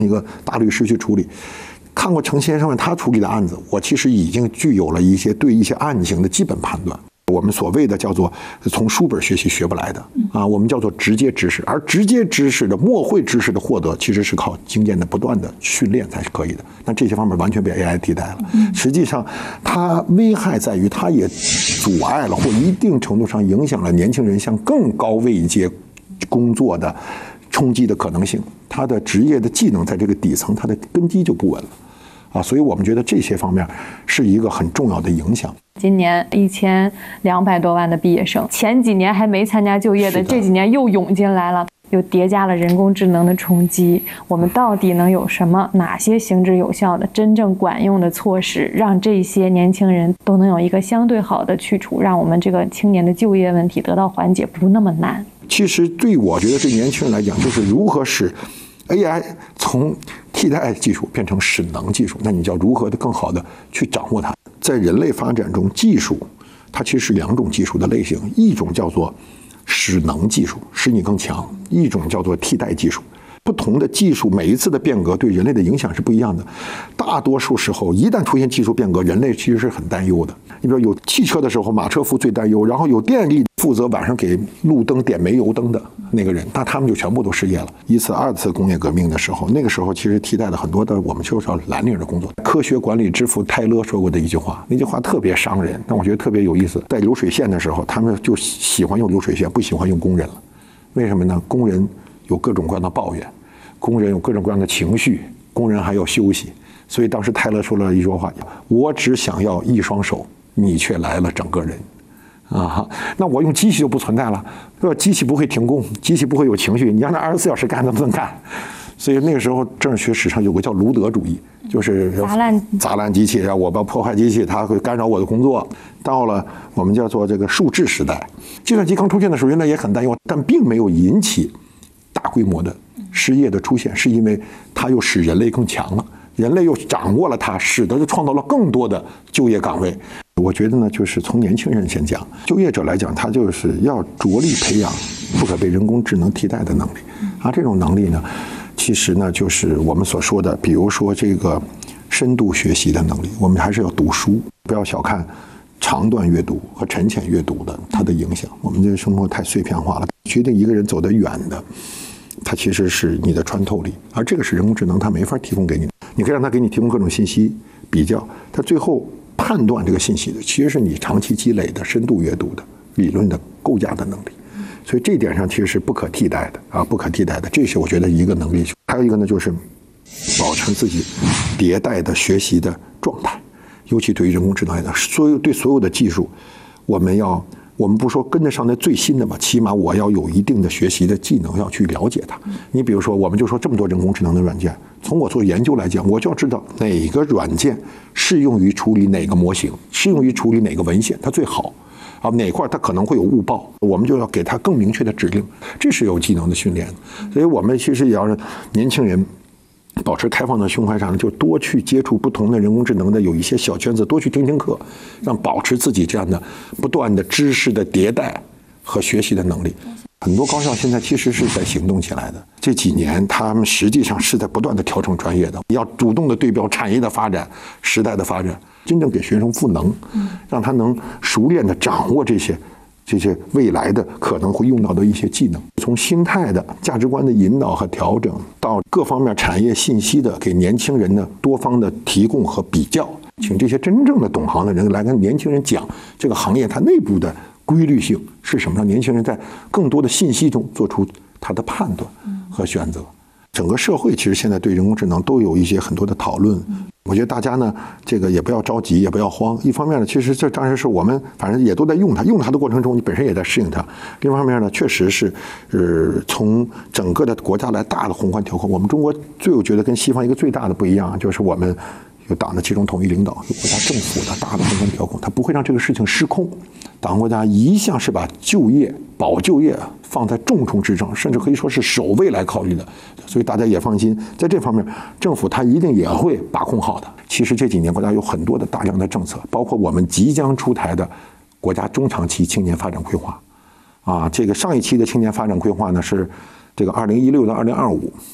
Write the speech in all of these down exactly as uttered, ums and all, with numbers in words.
一个大律师去处理。看过程先生他处理的案子，我其实已经具有了一些对一些案情的基本判断。我们所谓的叫做从书本学习学不来的啊，我们叫做直接知识，而直接知识的默会知识的获得，其实是靠经验的不断的训练才是可以的。那这些方面完全被 A I 替代了。实际上，它危害在于它也阻碍了或一定程度上影响了年轻人向更高位阶工作的冲击的可能性。他的职业的技能在这个底层，他的根基就不稳了。啊，所以我们觉得这些方面是一个很重要的影响。 今年一千两百多万的毕业生，前几年还没参加就业的，这几年又涌进来了，又叠加了人工智能的冲击。我们到底能有什么、哪些行之有效的、真正管用的措施，让这些年轻人都能有一个相对好的去处，让我们这个青年的就业问题得到缓解，不那么难？ 其实对我觉得对年轻人来讲，就是如何使 A I 从替代技术变成使能技术，那你就要如何的更好的去掌握它。在人类发展中，技术它其实是两种技术的类型，一种叫做使能技术，使你更强；一种叫做替代技术。不同的技术每一次的变革对人类的影响是不一样的。大多数时候，一旦出现技术变革，人类其实是很担忧的。你比如有汽车的时候，马车夫最担忧，然后有电力负责晚上给路灯点煤油灯的那个人，那他们就全部都失业了。一次、二次工业革命的时候，那个时候其实替代了很多的我们就是蓝领的工作。科学管理之父泰勒说过的一句话，那句话特别伤人，但我觉得特别有意思。在流水线的时候，他们就喜欢用流水线，不喜欢用工人了。为什么呢？工人有各种各样的抱怨，工人有各种各样的情绪，工人还要休息。所以当时泰勒说了一句话：“我只想要一双手，你却来了整个人。”啊，那我用机器就不存在了，对吧？机器不会停工，机器不会有情绪，你让它二十四小时干，能不能干？所以那个时候政治学史上有个叫卢德主义，就是砸烂砸烂机器，然后我要破坏机器，它会干扰我的工作。到了我们叫做这个数字时代，计算机刚出现的时候，人类也很担忧，但并没有引起大规模的失业的出现，是因为它又使人类更强了，人类又掌握了它，使得创造了更多的就业岗位。我觉得呢，就是从年轻人先讲，就业者来讲，他就是要着力培养不可被人工智能替代的能力。啊，这种能力呢，其实呢，就是我们所说的，比如说这个深度学习的能力，我们还是要读书，不要小看长段阅读和沉潜阅读的它的影响。我们这个生活太碎片化了，决定一个人走得远的，它其实是你的穿透力，而这个是人工智能它没法提供给你。你可以让它给你提供各种信息比较，它最后判断这个信息的，其实是你长期积累的深度阅读的理论的构架的能力。所以这一点上其实是不可替代的啊，不可替代的。这是我觉得一个能力。还有一个呢，就是保持自己迭代的学习的状态，尤其对于人工智能来讲，所有对所有的技术，我们要我们不说跟得上那最新的吧，起码我要有一定的学习的技能，要去了解它。你比如说，我们就说这么多人工智能的软件，从我做研究来讲，我就要知道哪个软件适用于处理哪个模型，适用于处理哪个文献，它最好。啊，哪块它可能会有误报，我们就要给它更明确的指令，这是有技能的训练的。所以我们其实也要让年轻人保持开放的胸怀上，就多去接触不同的人工智能的有一些小圈子，多去听听课，让保持自己这样的不断的知识的迭代和学习的能力。很多高校现在其实是在行动起来的，这几年他们实际上是在不断的调整专业的，要主动的对标产业的发展、时代的发展，真正给学生赋能，让他能熟练的掌握这些这些未来的可能会用到的一些技能。从心态的价值观的引导和调整，到各方面产业信息的给年轻人的多方的提供和比较，请这些真正的懂行的人来跟年轻人讲这个行业它内部的规律性是什么，让年轻人在更多的信息中做出他的判断和选择。整个社会其实现在对人工智能都有一些很多的讨论，我觉得大家呢这个也不要着急，也不要慌。一方面呢，其实这当然是我们反正也都在用它，用它的过程中你本身也在适应它。另一方面呢，确实是呃从整个的国家来大的宏观调控，我们中国最我觉得跟西方一个最大的不一样，就是我们有党的集中统一领导，有国家政府的大的宏观调控，它不会让这个事情失控。党国家一向是把就业、保就业放在重中之重，甚至可以说是首位来考虑的，所以大家也放心，在这方面政府它一定也会把控好的。其实这几年国家有很多的大量的政策，包括我们即将出台的国家中长期青年发展规划啊，这个上一期的青年发展规划呢是这个二零一六到二零二五。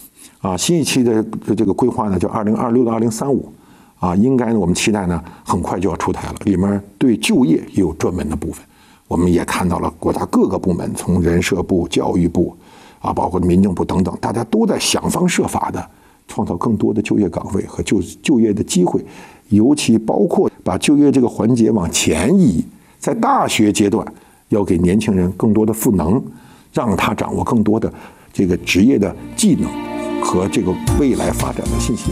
啊，新一期的这个规划呢叫二零二六到二零三五，啊，应该呢我们期待呢很快就要出台了，里面对就业也有专门的部分。我们也看到了国家各个部门，从人社部、教育部啊，包括民政部等等，大家都在想方设法的创造更多的就业岗位和就就业的机会，尤其包括把就业这个环节往前移，在大学阶段要给年轻人更多的赋能，让他掌握更多的这个职业的技能和这个未来发展的信心。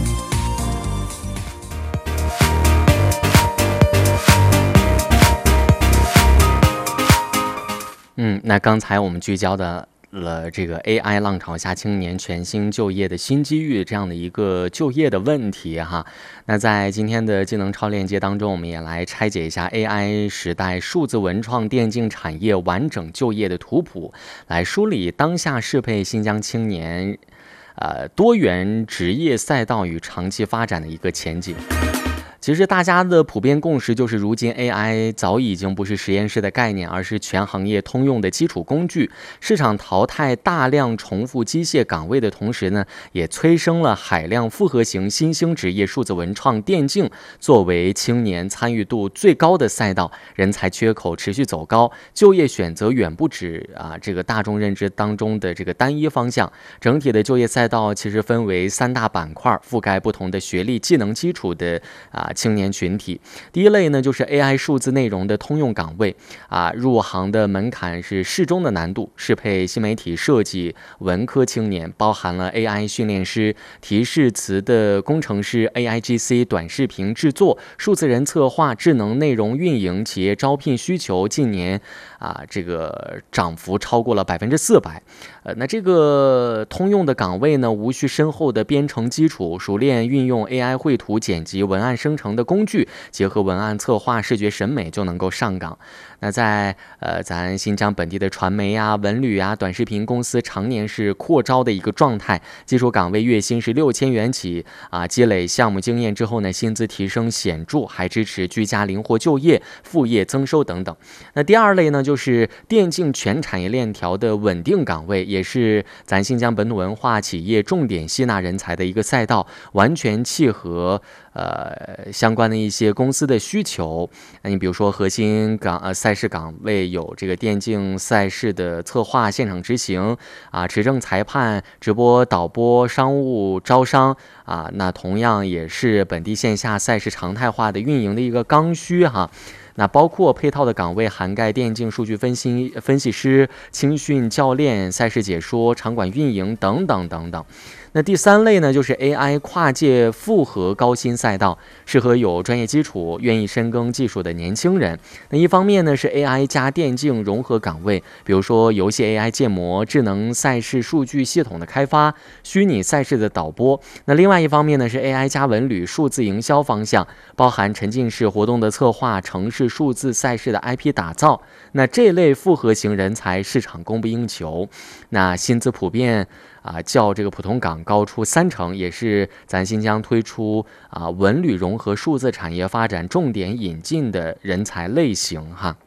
嗯，那刚才我们聚焦的了这个 A I 浪潮下青年全新就业的新机遇这样的一个就业的问题哈。那在今天的技能超链接当中，我们也来拆解一下 A I 时代数字文创电竞产业完整就业的图谱，来梳理当下适配新疆青年呃多元职业赛道与长期发展的一个前景。其实大家的普遍共识就是，如今 A I 早已经不是实验室的概念，而是全行业通用的基础工具。市场淘汰大量重复机械岗位的同时呢，也催生了海量复合型新兴职业数字文创电竞作为青年参与度最高的赛道，人才缺口持续走高，就业选择远不止啊这个大众认知当中的这个单一方向。整体的就业赛道其实分为三大板块，覆盖不同的学历、技能基础的啊。青年群体。第一类呢，就是 A I 数字内容的通用岗位啊，入行的门槛是适中的难度，适配新媒体设计、文科青年，包含了 A I 训练师、提示词的工程师、A I G C 短视频制作、数字人策划、智能内容运营。企业招聘需求近年啊，这个涨幅超过了百分之四百。呃，那这个通用的岗位呢，无需深厚的编程基础，熟练运用 A I 绘图、剪辑、文案生成的工具，结合文案策划、视觉审美就能够上岗。那在呃咱新疆本地的传媒呀、文旅呀、短视频公司常年是扩招的一个状态，基础岗位月薪是六千元起啊，积累项目经验之后呢，薪资提升显著，还支持居家灵活就业、副业增收等等。那第二类呢，就是电竞全产业链条的稳定岗位，也是咱新疆本土文化企业重点吸纳人才的一个赛道，完全契合呃相关的一些公司的需求。那你比如说核心岗呃赛事岗位有这个电竞赛事的策划、现场执行啊、持证裁判、直播导播、商务招商啊，那同样也是本地线下赛事常态化的运营的一个刚需哈。那包括配套的岗位涵盖电竞数据分析分析师、青训教练、赛事解说、场馆运营等等等等。那第三类呢，就是 A I 跨界复合高薪赛道，适合有专业基础、愿意深耕技术的年轻人。那一方面呢，是 A I 加电竞融合岗位，比如说游戏 A I 建模、智能赛事数据系统的开发、虚拟赛事的导播。那另外一方面呢，是 A I 加文旅数字营销方向，包含沉浸式活动的策划、城市数字赛事的 I P 打造。那这类复合型人才市场供不应求，那薪资普遍啊，较这个普通岗高出三成，也是咱新疆推出啊文旅融合数字产业发展重点引进的人才类型哈。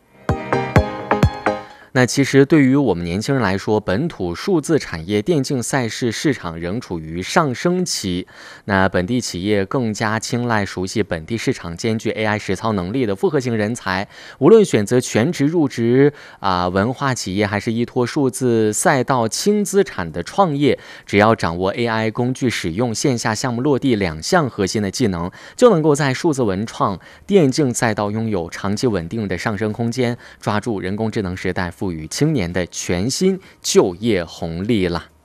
那其实对于我们年轻人来说，本土数字产业电竞赛事市场仍处于上升期。那本地企业更加青睐熟悉本地市场、兼具 A I 实操能力的复合型人才。无论选择全职入职啊、呃、文化企业，还是依托数字赛道轻资产的创业，只要掌握 A I 工具使用、线下项目落地两项核心的技能，就能够在数字文创电竞赛道拥有长期稳定的上升空间，抓住人工智能时代赋予青年的全新就业红利了。